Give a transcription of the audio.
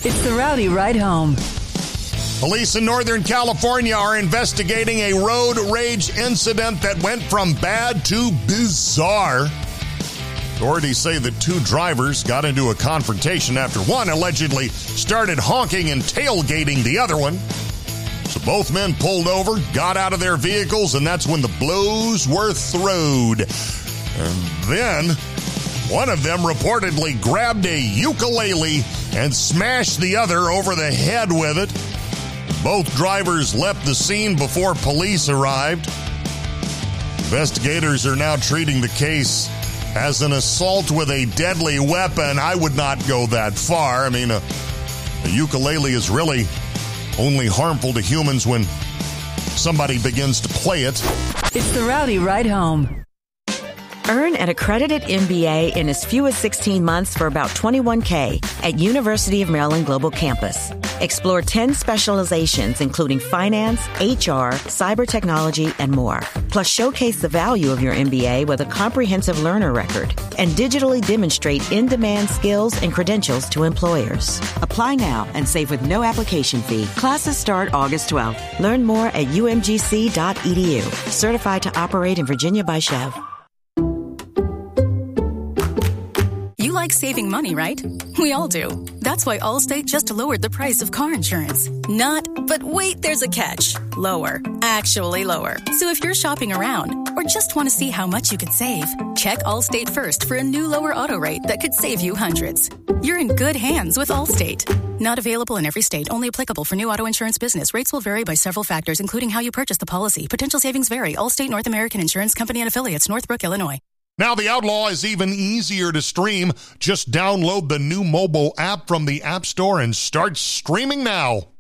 It's the Rowdy Ride Home. Police in Northern California are investigating a road rage incident that went from bad to bizarre. Authorities say that two drivers got into a confrontation after one allegedly started honking and tailgating the other one. So both men pulled over, got out of their vehicles, and that's when the blows were throwed. And then one of them reportedly grabbed a ukulele and smashed the other over the head with it. Both drivers left the scene before police arrived. Investigators are now treating the case as an assault with a deadly weapon. I would not go that far. I mean, a ukulele is really only harmful to humans when somebody begins to play it. It's the Rowdy Ride Home. Earn an accredited MBA in as few as 16 months for about $21K at University of Maryland Global Campus. Explore 10 specializations, including finance, HR, cyber technology, and more. Plus, showcase the value of your MBA with a comprehensive learner record and digitally demonstrate in-demand skills and credentials to employers. Apply now and save with no application fee. Classes start August 12th. Learn more at umgc.edu. Certified to operate in Virginia by Chev. You like saving money, right? We all do. That's why Allstate just lowered the price of car insurance. Not, but wait, there's a catch. Lower. Actually lower. So if you're shopping around or just want to see how much you could save, check Allstate first for a new lower auto rate that could save you hundreds. You're in good hands with Allstate. Not available in every state. Only applicable for new auto insurance business. Rates will vary by several factors, including how you purchase the policy. Potential savings vary. Allstate North American Insurance Company and Affiliates, Northbrook, Illinois. Now the Outlaw is even easier to stream. Just download the new mobile app from the App Store and start streaming now.